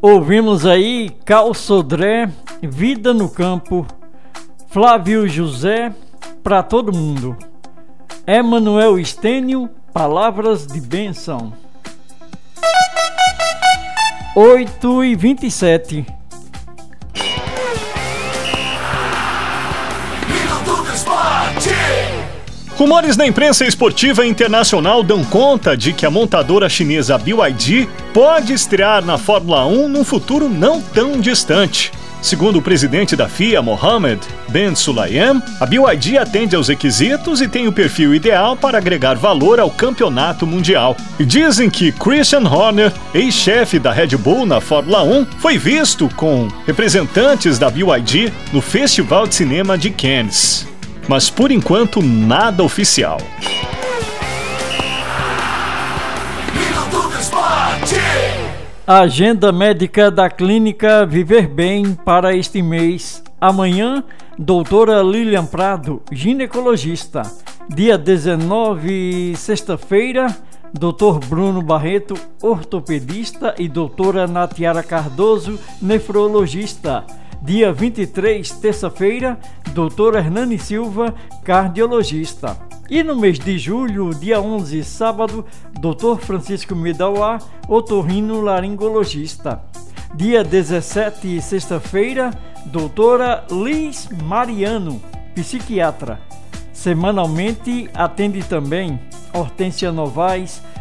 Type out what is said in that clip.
Ouvimos aí Cal Sodré, Vida no Campo, Flávio José, Pra Todo Mundo, Emanuel Estênio, Palavras de Bênção. 8h27. Rumores da imprensa esportiva internacional dão conta de que a montadora chinesa BYD pode estrear na Fórmula 1 num futuro não tão distante. Segundo o presidente da FIA, Mohammed Ben Sulayem, a BYD atende aos requisitos e tem o perfil ideal para agregar valor ao campeonato mundial. E dizem que Christian Horner, ex-chefe da Red Bull na Fórmula 1, foi visto com representantes da BYD no Festival de Cinema de Cannes. Mas por enquanto nada oficial. Agenda médica da Clínica Viver Bem para este mês. Amanhã, doutora Lilian Prado, ginecologista. Dia 19, sexta-feira, doutor Bruno Barreto, ortopedista, e doutora Natiara Cardoso, nefrologista. Dia 23, terça-feira, doutor Hernani Silva, cardiologista. E no mês de julho, dia 11, sábado, doutor Francisco Medauá, otorrinolaringologista. Dia 17, sexta-feira, doutora Liz Mariano, psiquiatra. Semanalmente atende também Hortência Novaes,